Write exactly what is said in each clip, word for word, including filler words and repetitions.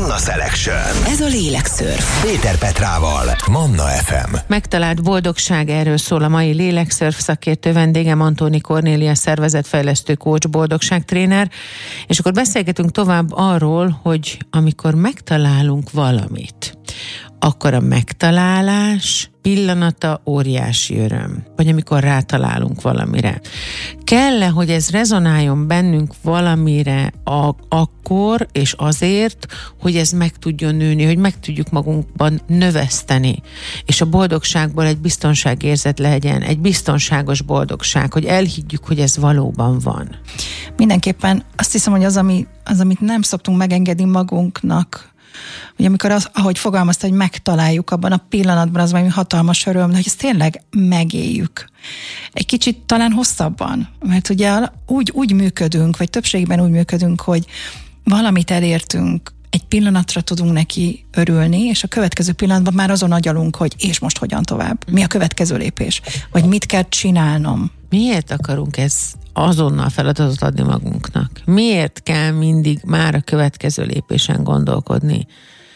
Manna Selection. Ez a Lélekszörf. Péter Petrával, Manna ef em. Megtalált boldogság, erről szól a mai Lélekszörf. Szakértő vendégem Antóni Kornélia, szervezetfejlesztő, coach, boldogságtréner. És akkor beszélgetünk tovább arról, hogy amikor megtalálunk valamit, akkor a megtalálás pillanata óriási öröm. Vagy amikor rátalálunk valamire. Kell-e, hogy ez rezonáljon bennünk valamire a, akkor és azért, hogy ez meg tudjon nőni, hogy meg tudjuk magunkban növeszteni. És a boldogságból egy biztonságérzet legyen, egy biztonságos boldogság, hogy elhiggyük, hogy ez valóban van. Mindenképpen azt hiszem, hogy az, ami, az amit nem szoktunk megengedni magunknak, hogy amikor az, ahogy fogalmazta, hogy megtaláljuk abban a pillanatban, az valami hatalmas öröm, de hogy ezt tényleg megéljük. Egy kicsit talán hosszabban, mert ugye úgy, úgy működünk, vagy többségben úgy működünk, hogy valamit elértünk, egy pillanatra tudunk neki örülni, és a következő pillanatban már azon agyalunk, hogy és most hogyan tovább? Mi a következő lépés? Vagy mit kell csinálnom? Miért akarunk ezt azonnal feladatot adni magunknak? Miért kell mindig már a következő lépésen gondolkodni?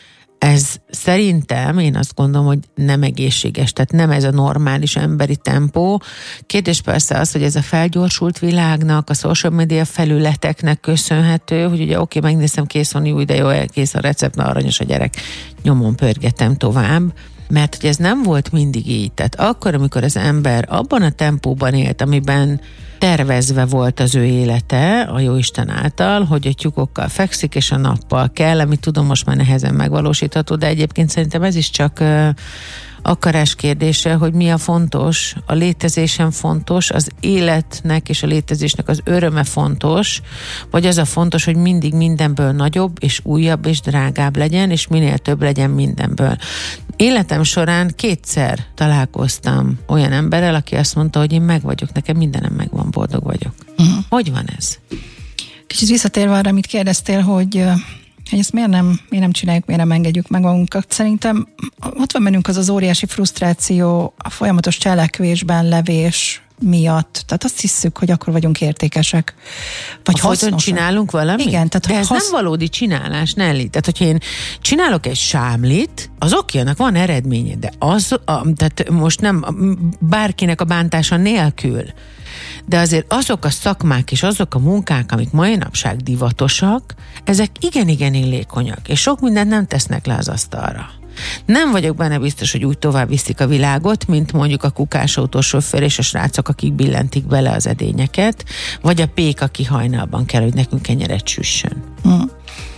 Ez szerintem, én azt gondolom, hogy nem egészséges, tehát nem ez a normális emberi tempó. Kérdés persze az, hogy ez a felgyorsult világnak, a social media felületeknek köszönhető, hogy ugye oké, okay, megnézem, kész van, jó, de jó, kész a recept, na aranyos a gyerek, nyomon pörgetem tovább. Mert hogy ez nem volt mindig így. Tehát akkor, amikor az ember abban a tempóban élt, amiben tervezve volt az ő élete a Jóisten által, hogy a tyúkokkal fekszik, és a nappal kell, amit tudom, most már nehezen megvalósítható, de egyébként szerintem ez is csak uh, akarás kérdése, hogy mi a fontos, a létezésen fontos, az életnek és a létezésnek az öröme fontos, vagy az a fontos, hogy mindig mindenből nagyobb, és újabb, és drágább legyen, és minél több legyen mindenből. Életem során kétszer találkoztam olyan emberrel, aki azt mondta, hogy én meg vagyok, nekem mindenem megvan, boldog vagyok. Uh-huh. Hogy van ez? Kicsit visszatérve arra, amit kérdeztél, hogy, hogy ezt miért nem, miért nem csináljuk, miért nem engedjük meg magunkat. Szerintem ott van bennünk az az óriási frusztráció, a folyamatos cselekvésben levés miatt. Tehát azt hiszük, hogy akkor vagyunk értékesek. Vagy hasznosak. Csinálunk valamit? Igen. Tehát, de ez hasz... nem valódi csinálás, Nelly. Tehát, hogyha én csinálok egy sámlit, az oké, annak van eredménye, de az, a, tehát most nem bárkinek a bántása nélkül, de azért azok a szakmák és azok a munkák, amik mai napság divatosak, ezek igen-igen illékonyak, és sok mindent nem tesznek le az asztalra. Nem vagyok benne biztos, hogy úgy tovább viszik a világot, mint mondjuk a kukásautós sofőr és a srácok, akik billentik bele az edényeket, vagy a pék, aki hajnalban kell, hogy nekünk kenyeret süssön. Hmm.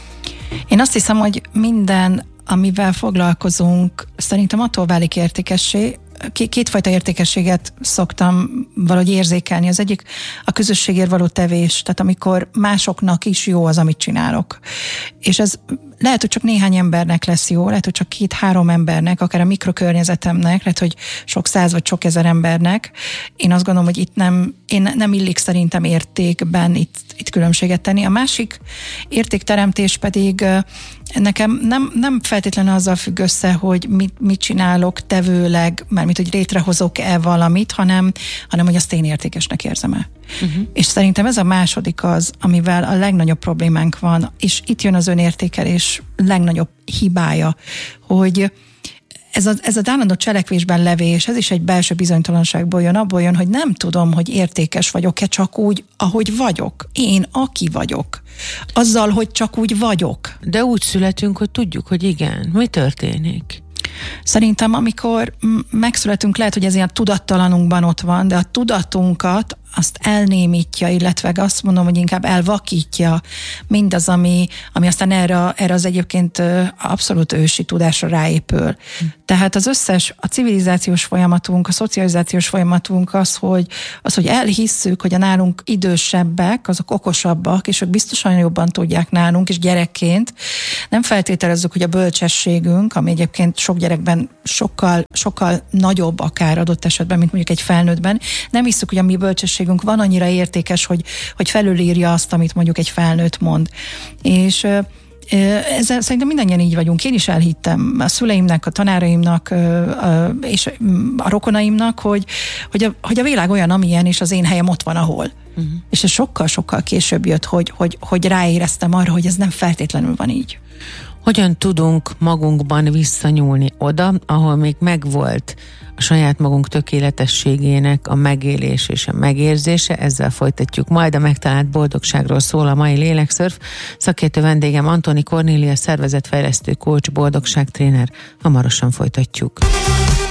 Én azt hiszem, hogy minden, amivel foglalkozunk, szerintem attól válik értékessé. Kétfajta értékességet szoktam valahogy érzékelni. Az egyik a közösségért való tevés, tehát amikor másoknak is jó az, amit csinálok. És ez lehet, hogy csak néhány embernek lesz jó, lehet, hogy csak két-három embernek, akár a mikrokörnyezetemnek, lehet, hogy sok száz vagy sok ezer embernek. Én azt gondolom, hogy itt nem, én nem illik szerintem értékben itt, itt különbséget tenni. A másik értékteremtés pedig nekem nem, nem feltétlenül azzal függ össze, hogy mit, mit csinálok tevőleg, mármint, hogy létrehozok-e valamit, hanem, hanem hogy azt én értékesnek érzem-e. Uh-huh. És szerintem ez a második az, amivel a legnagyobb problémánk van, és itt jön az önértékelés legnagyobb hibája, hogy ez a, ez a állandó cselekvésben levés, ez is egy belső bizonytalanságból jön, abból jön, hogy nem tudom, hogy értékes vagyok-e csak úgy, ahogy vagyok. Én, aki vagyok. Azzal, hogy csak úgy vagyok. De úgy születünk, hogy tudjuk, hogy igen. Mi történik? Szerintem, amikor megszületünk, lehet, hogy ez ilyen tudattalanunkban ott van, de a tudatunkat azt elnémítja, illetve azt mondom, hogy inkább elvakítja mindaz, ami, ami aztán erre, erre az egyébként abszolút ősi tudásra ráépül. Hm. Tehát az összes, a civilizációs folyamatunk, a szocializációs folyamatunk az, hogy, az, hogy elhisszük, hogy a nálunk idősebbek, azok okosabbak, és ők biztosan jobban tudják nálunk, és gyerekként nem feltételezzük, hogy a bölcsességünk, ami egyébként sok gyerekben sokkal, sokkal nagyobb akár adott esetben, mint mondjuk egy felnőttben, nem hiszük, hogy a mi bölcsességünk van annyira értékes, hogy, hogy felülírja azt, amit mondjuk egy felnőtt mond. És ezzel szerintem mindannyian így vagyunk. Én is elhittem a szüleimnek, a tanáraimnak és a rokonaimnak, hogy, hogy, a, hogy a világ olyan, amilyen, és az én helyem ott van, ahol. Uh-huh. És ez sokkal-sokkal később jött, hogy, hogy, hogy ráéreztem arra, hogy ez nem feltétlenül van így. Hogyan tudunk magunkban visszanyúlni oda, ahol még megvolt a saját magunk tökéletességének a megélés és a megérzése? Ezzel folytatjuk majd. A megtalált boldogságról szól a mai Lélekszörf. Szakértő vendégem Antoni Kornélia, szervezetfejlesztő, coach, boldogságtréner. Hamarosan folytatjuk.